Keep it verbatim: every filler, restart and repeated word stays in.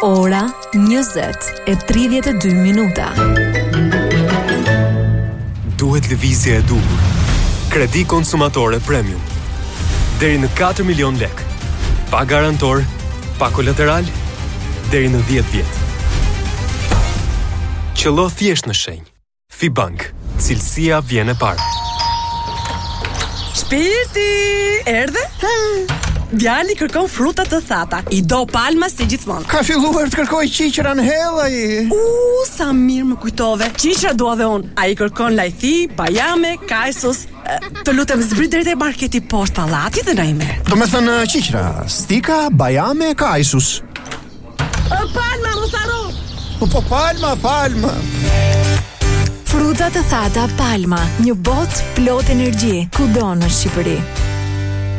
Ora njëzet e tridhjetë e dy minuta. Duhet lëvizje e duhur. Kredi konsumatore premium. Deri në katër milion lek. Pa garantor, pa kolateral, deri në dhjetë vjet. Qëllo thjesht në shenjë. Fibank, cilësia vjen e parë. Shpirti, erdhe? Djali kërkon fruta të thata. I do palma si gjithmonë. Ka filluar të kërkoj qiqran hellaj. U, sa mirë më kujtove. Qiqra dua dhe unë. Ai kërkon lajthi, bajame, kajsos. Të lutem zbrit drejt e marketi poshtë pallati dhe na i merr. Do me thënë qiqra, stika, bajame, kajsus. Palma, mos harro. Po po palma, palma. Fruta të thata Palma, një botë plot energji, kudo në Shqipëri.